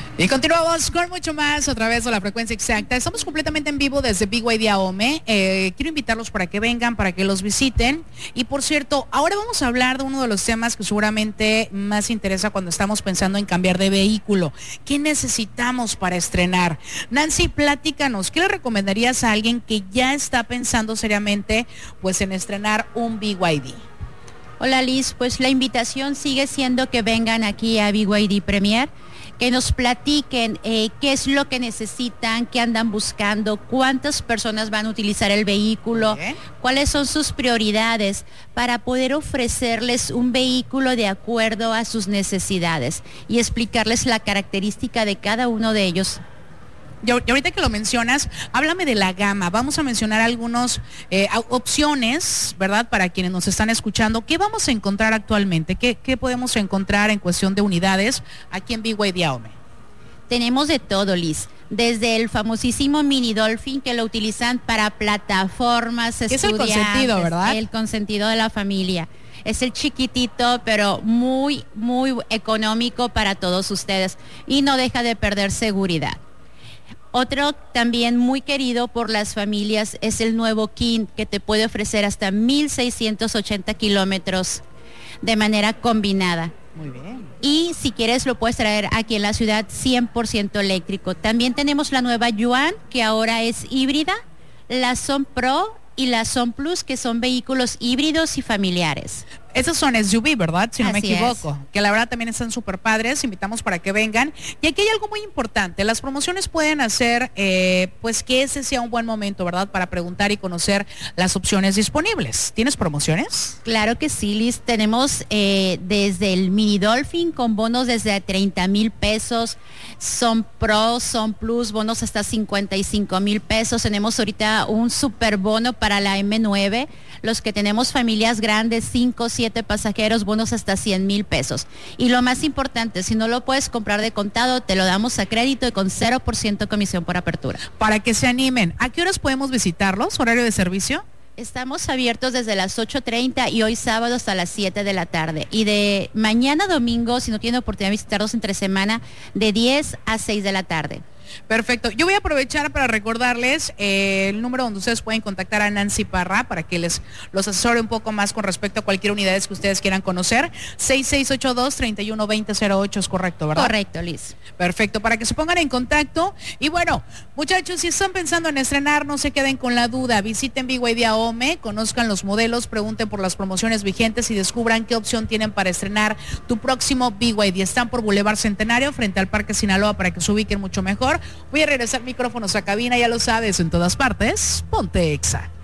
Y continuamos con mucho más a través de la frecuencia exacta. Estamos completamente en vivo desde BYD AOME. Quiero invitarlos para que vengan, para que los visiten. Y por cierto, ahora vamos a hablar de uno de los temas que seguramente más interesa cuando estamos pensando en cambiar de vehículo. ¿Qué necesitamos para estrenar? Nancy, platícanos, ¿qué le recomendarías a alguien que ya está pensando seriamente pues en estrenar un BYD? Hola Liz, pues la invitación sigue siendo que vengan aquí a BYD Premier, que nos platiquen qué es lo que necesitan, qué andan buscando, cuántas personas van a utilizar el vehículo, cuáles son sus prioridades para poder ofrecerles un vehículo de acuerdo a sus necesidades y explicarles la característica de cada uno de ellos. Y ahorita que lo mencionas, háblame de la gama. Vamos a mencionar algunas opciones, ¿verdad? Para quienes nos están escuchando. ¿Qué vamos a encontrar actualmente? ¿Qué podemos encontrar en cuestión de unidades aquí en BYD AOME? Tenemos de todo, Liz. Desde el famosísimo Mini Dolphin, que lo utilizan para plataformas, estudiantes. Es el consentido, ¿verdad? El consentido de la familia. Es el chiquitito, pero muy, muy económico para todos ustedes. Y no deja de perder seguridad. Otro también muy querido por las familias es el nuevo King, que te puede ofrecer hasta 1,680 kilómetros de manera combinada. Muy bien. Y si quieres lo puedes traer aquí en la ciudad 100% eléctrico. También tenemos la nueva Yuan, que ahora es híbrida, la Son Pro y la Son Plus, que son vehículos híbridos y familiares. Esos son SUV, ¿verdad? Si no me equivoco. Es. Que la verdad también están súper padres. Invitamos para que vengan. Y aquí hay algo muy importante. Las promociones pueden hacer, pues que ese sea un buen momento, ¿verdad? Para preguntar y conocer las opciones disponibles. ¿Tienes promociones? Claro que sí, Liz. Tenemos desde el Mini Dolphin con bonos desde 30,000 pesos. Son Pro, Son Plus, bonos hasta 55,000 pesos. Tenemos ahorita un super bono para la M9. Los que tenemos familias grandes, 5, 7 pasajeros, bonos hasta 100,000 pesos. Y lo más importante, si no lo puedes comprar de contado, te lo damos a crédito y con 0% comisión por apertura. Para que se animen. ¿A qué horas podemos visitarlos? ¿Horario de servicio? Estamos abiertos desde las 8:30 y hoy sábado hasta las 7 de la tarde. Y de mañana domingo, si no tienen oportunidad de visitarlos entre semana, de 10 a 6 de la tarde. Perfecto. Yo voy a aprovechar para recordarles el número donde ustedes pueden contactar a Nancy Parra para que los asesore un poco más con respecto a cualquier unidad que ustedes quieran conocer. 6682-312008 es correcto, ¿verdad? Correcto, Liz. Perfecto, para que se pongan en contacto. Y bueno, muchachos, si están pensando en estrenar, no se queden con la duda. Visiten BYD AOME, conozcan los modelos, pregunten por las promociones vigentes y descubran qué opción tienen para estrenar tu próximo BYD. Están por Boulevard Centenario, frente al Parque Sinaloa, para que se ubiquen mucho mejor. Voy a regresar micrófonos a cabina, ya lo sabes, en todas partes, ponte Exa.